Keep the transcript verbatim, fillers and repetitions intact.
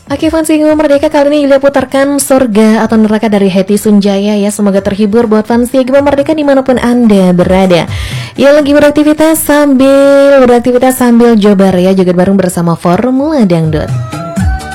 Oke, fans Gema Merdeka, kali ini Yulia putarkan Surga atau Neraka dari Hetty Sunjaya ya. Semoga terhibur buat fans Gema Merdeka dimanapun Anda berada. Ya, lagi beraktivitas sambil beraktivitas sambil jobar ya, juga bareng bersama Formula Dangdut.